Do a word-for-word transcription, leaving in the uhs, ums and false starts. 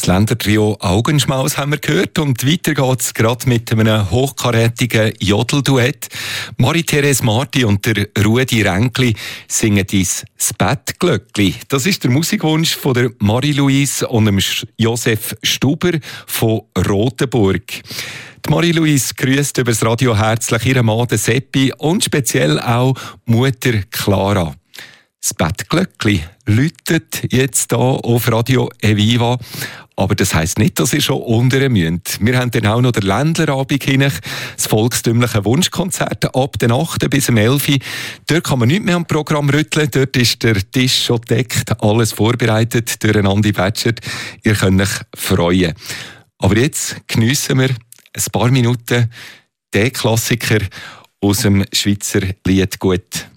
Das Ländertrio Augenschmaus haben wir gehört und weiter geht's gerade mit einem hochkarätigen Jodelduett. Marie-Therese Marti und der Rudi Ränkli singen «Dis Bettglöckli». Das ist der Musikwunsch von der Marie-Louise und dem Josef Stuber von Rotenburg. Die Marie-Louise grüßt über das Radio herzlich ihren Mann Seppi und speziell auch Mutter Clara. Das Bettglöckli läutet jetzt hier auf Radio Eviva. Aber das heisst nicht, dass ihr schon unten müsst. Wir haben dann auch noch den Ländlerabend hinein, das volkstümliche Wunschkonzert ab den achten bis um elf Uhr. Dort kann man nicht mehr am Programm rütteln. Dort ist der Tisch schon gedeckt, alles vorbereitet durch einen Andi Batschert. Ihr könnt euch freuen. Aber jetzt geniessen wir ein paar Minuten den Klassiker aus dem Schweizer Lied gut.